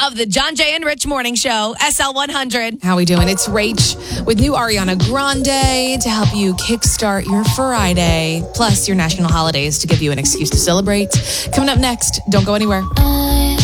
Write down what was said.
of the John Jay and Rich Morning Show, SL 100. How we doing? It's Rach with new Ariana Grande to help you kickstart your Friday, plus your national holidays to give you an excuse to celebrate. Coming up next, don't go anywhere.